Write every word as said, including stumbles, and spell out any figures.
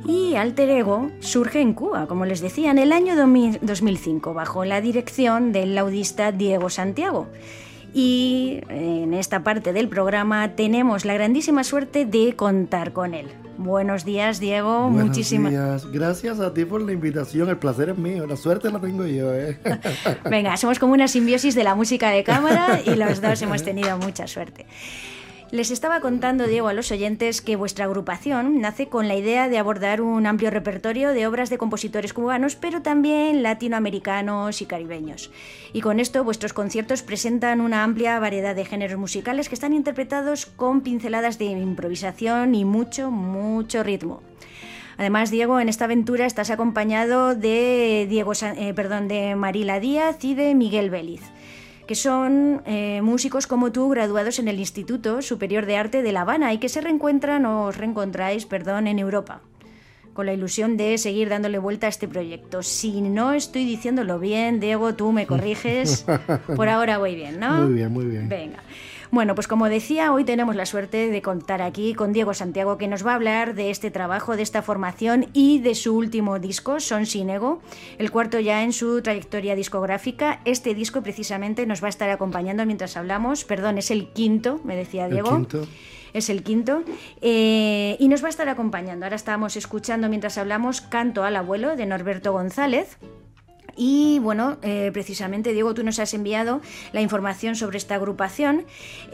Y Alter Ego surge en Cuba, como les decía, en el año dos mil cinco, bajo la dirección del laudista Diego Santiago. Y en esta parte del programa tenemos la grandísima suerte de contar con él. Buenos días, Diego. Buenos Muchísimas días. Gracias a ti por la invitación. El placer es mío. La suerte la tengo yo, ¿eh? Venga, somos como una simbiosis de la música de cámara y los dos hemos tenido mucha suerte. Les estaba contando, Diego, a los oyentes que vuestra agrupación nace con la idea de abordar un amplio repertorio de obras de compositores cubanos, pero también latinoamericanos y caribeños. Y con esto vuestros conciertos presentan una amplia variedad de géneros musicales que están interpretados con pinceladas de improvisación y mucho, mucho ritmo. Además, Diego, en esta aventura estás acompañado de, Diego, eh, perdón, de Marila Díaz y de Miguel Vélez, que son eh, músicos como tú, graduados en el Instituto Superior de Arte de La Habana y que se reencuentran o os reencontráis, perdón, en Europa, con la ilusión de seguir dándole vuelta a este proyecto. Si no estoy diciéndolo bien, Diego, tú me corriges. Por ahora voy bien, ¿no? Muy bien, muy bien. Venga. Bueno, pues como decía, hoy tenemos la suerte de contar aquí con Diego Santiago, que nos va a hablar de este trabajo, de esta formación y de su último disco, Son Sin Ego, el cuarto ya en su trayectoria discográfica. Este disco precisamente nos va a estar acompañando mientras hablamos. Perdón, es el quinto, me decía Diego. El quinto. Es el quinto. Eh, y nos va a estar acompañando. Ahora estábamos escuchando mientras hablamos Canto al Abuelo, de Norberto González. Y bueno, eh, precisamente, Diego, tú nos has enviado la información sobre esta agrupación.